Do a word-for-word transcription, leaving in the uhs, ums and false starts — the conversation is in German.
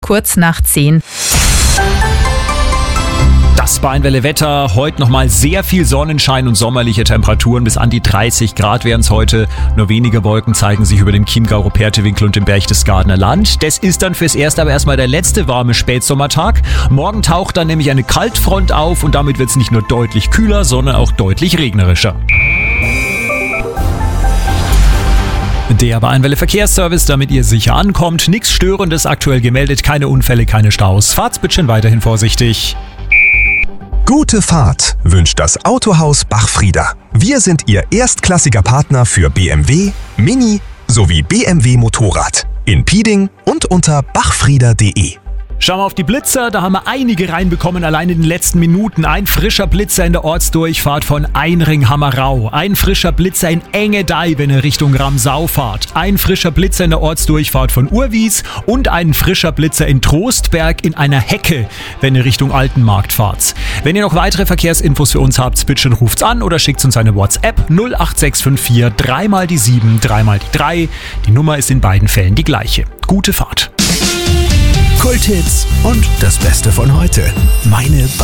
kurz nach zehn. Das Bayernwelle-Wetter, heute nochmal sehr viel Sonnenschein und sommerliche Temperaturen. Bis an die dreißig Grad wären es heute. Nur wenige Wolken zeigen sich über dem Chiemgau, Rupertewinkel und dem Berchtesgadener Land. Das ist dann fürs Erste aber erstmal der letzte warme Spätsommertag. Morgen taucht dann nämlich eine Kaltfront auf und damit wird es nicht nur deutlich kühler, sondern auch deutlich regnerischer. Der Bayernwelle Verkehrsservice, damit ihr sicher ankommt. Nichts Störendes aktuell gemeldet, keine Unfälle, keine Staus. Fahrt's bitte weiterhin vorsichtig. Gute Fahrt wünscht das Autohaus Bachfrieder. Wir sind Ihr erstklassiger Partner für B M W, Mini sowie B M W Motorrad. In Pieding und unter bachfrieder punkt de. Schauen wir auf die Blitzer, da haben wir einige reinbekommen, allein in den letzten Minuten. Ein frischer Blitzer in der Ortsdurchfahrt von Einring-Hammerau. Ein frischer Blitzer in Engedei, wenn ihr Richtung Ramsau fahrt. Ein frischer Blitzer in der Ortsdurchfahrt von Urwies und ein frischer Blitzer in Trostberg in einer Hecke, wenn ihr Richtung Altenmarkt fahrt. Wenn ihr noch weitere Verkehrsinfos für uns habt, bitte ruft's an oder schickt uns eine WhatsApp null acht sechs fünf vier drei mal die sieben, drei mal die drei. Die Nummer ist in beiden Fällen die gleiche. Gute Fahrt. Kulthits und das Beste von heute. Meine